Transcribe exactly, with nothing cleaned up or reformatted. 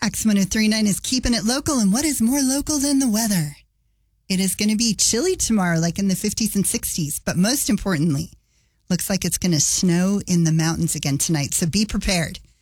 X one oh three point nine is keeping it local, and what is more local than the weather? It is going to be chilly tomorrow, like in the fifties and sixties, but most importantly, looks like it's going to snow in the mountains again tonight, so be prepared.